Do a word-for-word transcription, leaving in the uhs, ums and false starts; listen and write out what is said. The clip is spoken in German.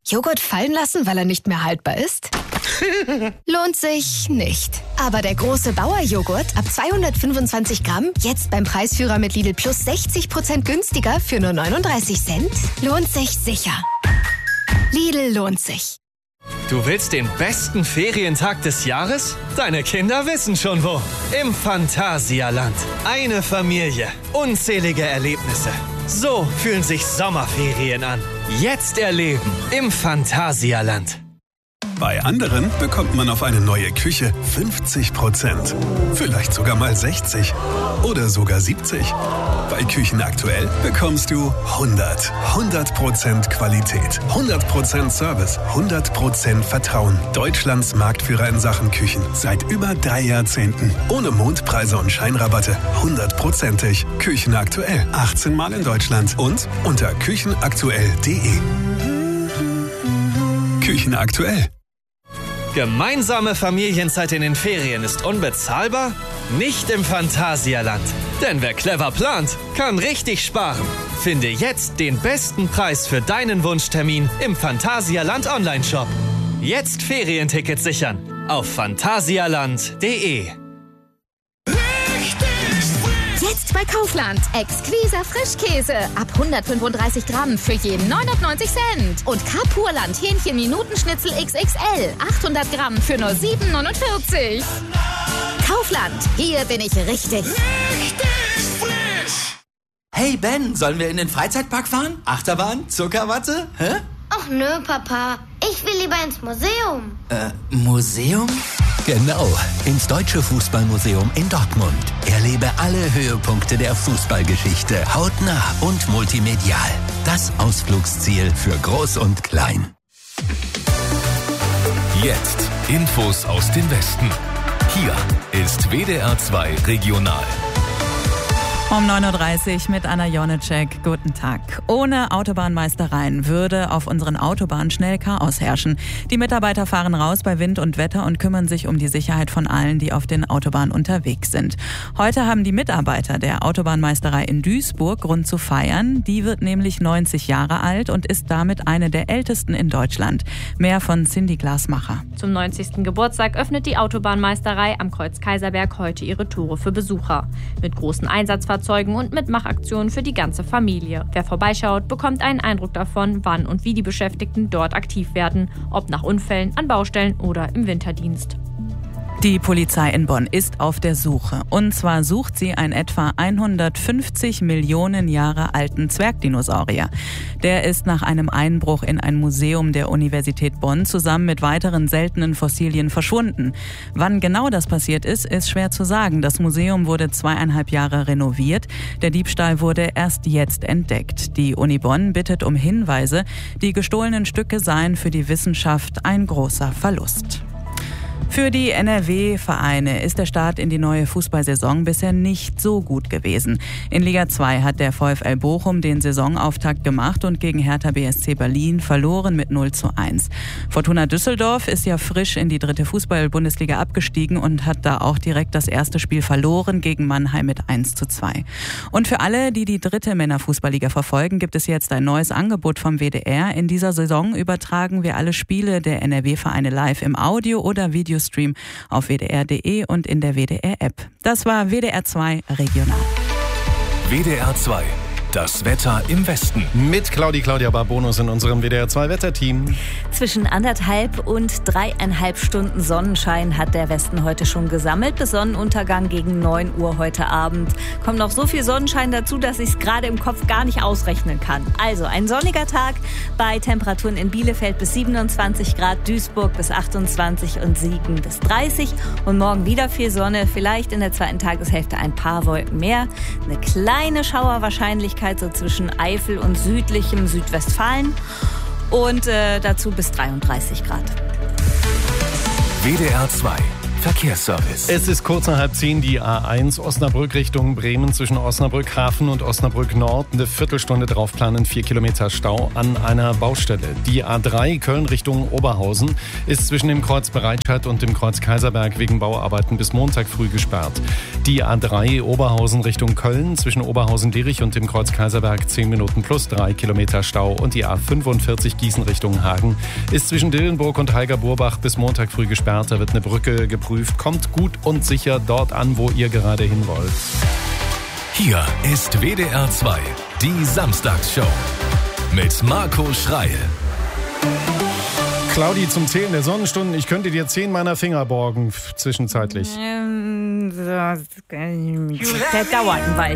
Joghurt fallen lassen, weil er nicht mehr haltbar ist? Lohnt sich nicht. Aber der große Bauer-Joghurt ab zweihundertfünfundzwanzig Gramm, jetzt beim Preisführer mit Lidl Plus sechzig Prozent günstiger für nur neununddreißig Cent, lohnt sich sicher. Lidl lohnt sich. Du willst den besten Ferientag des Jahres? Deine Kinder wissen schon wo. Im Phantasialand. Eine Familie. Unzählige Erlebnisse. So fühlen sich Sommerferien an. Jetzt erleben im Phantasialand. Bei anderen bekommt man auf eine neue Küche fünfzig Prozent. Vielleicht sogar mal sechzig. Oder sogar siebzig. Bei Küchen aktuell bekommst du hundert. hundert Prozent Qualität. hundert Prozent Service. hundert Prozent Vertrauen. Deutschlands Marktführer in Sachen Küchen. Seit über drei Jahrzehnten. Ohne Mondpreise und Scheinrabatte. hundertprozentig. Küchen aktuell. achtzehn Mal in Deutschland. Und unter küchenaktuell punkt de. Küchen aktuell. Gemeinsame Familienzeit in den Ferien ist unbezahlbar? Nicht im Phantasialand. Denn wer clever plant, kann richtig sparen. Finde jetzt den besten Preis für deinen Wunschtermin im Phantasialand Online-Shop. Jetzt Ferientickets sichern auf phantasialand punkt de. Jetzt bei Kaufland. Exquiser Frischkäse. Ab hundertfünfunddreißig Gramm für jeden neunundneunzig Cent. Und Kapurland Hähnchen-Minutenschnitzel X X L. achthundert Gramm für nur sieben neunundvierzig. Kaufland. Hier bin ich richtig. Richtig frisch. Hey Ben, sollen wir in den Freizeitpark fahren? Achterbahn? Zuckerwatte? Hä? Ach nö, Papa. Ich will lieber ins Museum. Äh, Museum? Genau, ins Deutsche Fußballmuseum in Dortmund. Erlebe alle Höhepunkte der Fußballgeschichte hautnah und multimedial. Das Ausflugsziel für Groß und Klein. Jetzt Infos aus dem Westen. Hier ist W D R zwei Regional. Um neun Uhr dreißig mit Anna Jonecek. Guten Tag. Ohne Autobahnmeistereien würde auf unseren Autobahnen schnell Chaos herrschen. Die Mitarbeiter fahren raus bei Wind und Wetter und kümmern sich um die Sicherheit von allen, die auf den Autobahnen unterwegs sind. Heute haben die Mitarbeiter der Autobahnmeisterei in Duisburg Grund zu feiern. Die wird nämlich neunzig Jahre alt und ist damit eine der ältesten in Deutschland. Mehr von Cindy Glasmacher. Zum neunzigsten Geburtstag öffnet die Autobahnmeisterei am Kreuz Kaiserberg heute ihre Tore für Besucher. Mit großen Einsatzfahrzeugen und Mitmachaktionen für die ganze Familie. Wer vorbeischaut, bekommt einen Eindruck davon, wann und wie die Beschäftigten dort aktiv werden, ob nach Unfällen, an Baustellen oder im Winterdienst. Die Polizei in Bonn ist auf der Suche. Und zwar sucht sie einen etwa hundertfünfzig Millionen Jahre alten Zwergdinosaurier. Der ist nach einem Einbruch in ein Museum der Universität Bonn zusammen mit weiteren seltenen Fossilien verschwunden. Wann genau das passiert ist, ist schwer zu sagen. Das Museum wurde zweieinhalb Jahre renoviert. Der Diebstahl wurde erst jetzt entdeckt. Die Uni Bonn bittet um Hinweise. Die gestohlenen Stücke seien für die Wissenschaft ein großer Verlust. Für die N R W-Vereine ist der Start in die neue Fußballsaison bisher nicht so gut gewesen. In Liga zwei hat der VfL Bochum den Saisonauftakt gemacht und gegen Hertha B S C Berlin verloren mit null zu eins. Fortuna Düsseldorf ist ja frisch in die dritte Fußball-Bundesliga abgestiegen und hat da auch direkt das erste Spiel verloren gegen Mannheim mit eins zu zwei. Und für alle, die die dritte Männerfußballliga verfolgen, gibt es jetzt ein neues Angebot vom W D R. In dieser Saison übertragen wir alle Spiele der N R W-Vereine live im Audio- oder Videostream auf w d r punkt de und in der W D R-App. Das war W D R zwei Regional. W D R zwei. Das Wetter im Westen. Mit Claudi Claudia Barbonus in unserem W D R zwei Wetterteam. Zwischen anderthalb und dreieinhalb Stunden Sonnenschein hat der Westen heute schon gesammelt. Bis Sonnenuntergang gegen neun Uhr heute Abend. Kommt noch so viel Sonnenschein dazu, dass ich es gerade im Kopf gar nicht ausrechnen kann. Also ein sonniger Tag bei Temperaturen in Bielefeld bis siebenundzwanzig Grad, Duisburg bis achtundzwanzig und Siegen bis dreißig. Und morgen wieder viel Sonne, vielleicht in der zweiten Tageshälfte ein paar Wolken mehr. Eine kleine Schauerwahrscheinlichkeit so zwischen Eifel und südlichem Südwestfalen und äh, dazu bis dreiunddreißig Grad. W D R zwei. Verkehrsservice. Es ist kurz nach halb zehn, die A eins Osnabrück Richtung Bremen zwischen Osnabrück Hafen und Osnabrück Nord. Eine Viertelstunde drauf planen, vier Kilometer Stau an einer Baustelle. Die A drei Köln Richtung Oberhausen ist zwischen dem Kreuz Bereitscheid und dem Kreuz Kaiserberg wegen Bauarbeiten bis Montag früh gesperrt. Die A drei Oberhausen Richtung Köln zwischen Oberhausen-Lierich und dem Kreuz Kaiserberg zehn Minuten plus drei Kilometer Stau. Und die A fünfundvierzig Gießen Richtung Hagen ist zwischen Dillenburg und Heiger-Burbach bis Montag früh gesperrt. Da wird eine Brücke geprüft. Kommt gut und sicher dort an, wo ihr gerade hin wollt. Hier ist W D R zwei, die Samstagsshow mit Marco Schreil. Claudi, zum Zählen der Sonnenstunden. Ich könnte dir zehn meiner Finger borgen, zwischenzeitlich. Ähm, das dauert ein Weilchen.